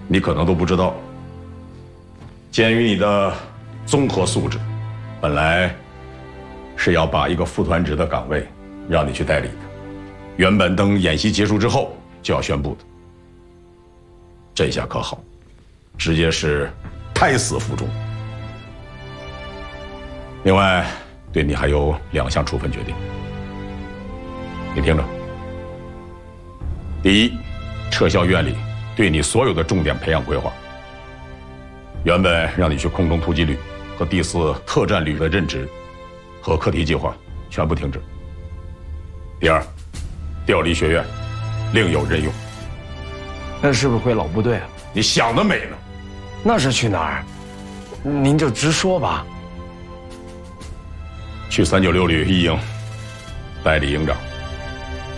你可能都不知道，鉴于你的综合素质，本来是要把一个副团职的岗位让你去代理的，原本等演习结束之后就要宣布的。这下可好，直接是胎死腹中。另外，对你还有2项处分决定，你听着。第一，撤销院里对你所有的重点培养规划，原本让你去空中突击旅和第4特战旅的任职和课题计划全部停止。第二，调离学院，另有任用。 那是不是回老部队啊？ 你想得美呢！ 那是去哪儿？您就直说吧。 去396旅一营代理营长。